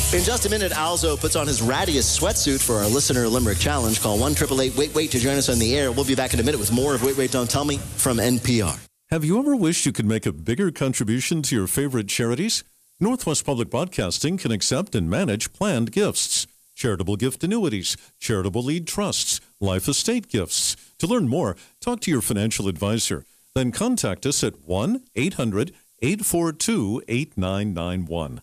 In just a minute, Alzo puts on his rattiest sweatsuit for our Listener Limerick Challenge. Call 1-888-WAIT-WAIT to join us on the air. We'll be back in a minute with more of Wait, Wait, Don't Tell Me from NPR. Have you ever wished you could make a bigger contribution to your favorite charities? Northwest Public Broadcasting can accept and manage planned gifts, charitable gift annuities, charitable lead trusts, life estate gifts. To learn more, talk to your financial advisor. Then contact us at 1-800-842-8991.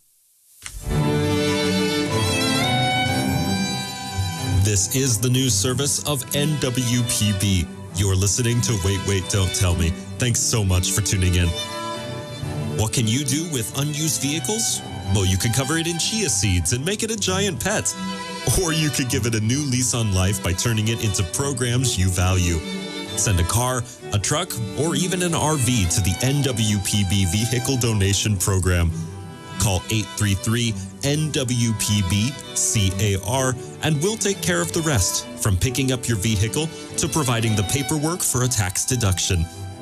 This is the news service of NWPB. You're listening to Wait, Wait, Don't Tell Me. Thanks so much for tuning in. What can you do with unused vehicles? Well, you could cover it in chia seeds and make it a giant pet. Or you could give it a new lease on life by turning it into programs you value. Send a car, a truck, or even an RV to the NWPB Vehicle Donation Program. Call 833-NWPB-CAR and we'll take care of the rest, from picking up your vehicle to providing the paperwork for a tax deduction.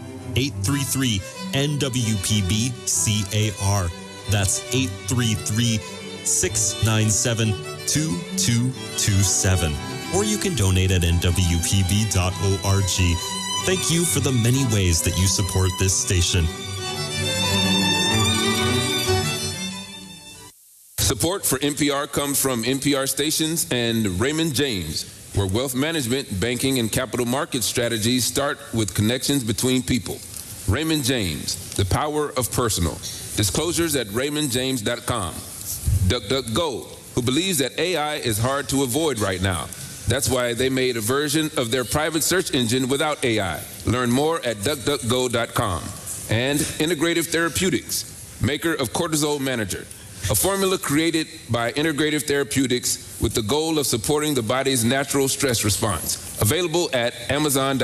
833-NWPB-CAR. That's 833-697-2227. Or you can donate at nwpb.org. Thank you for the many ways that you support this station. Support for NPR comes from NPR stations and Raymond James, where wealth management, banking, and capital market strategies start with connections between people. Raymond James, the power of personal. Disclosures at raymondjames.com. DuckDuckGo, who believes that AI is hard to avoid right now. That's why they made a version of their private search engine without AI. Learn more at duckduckgo.com. And Integrative Therapeutics, maker of Cortisol Manager, a formula created by Integrative Therapeutics with the goal of supporting the body's natural stress response. Available at Amazon.com.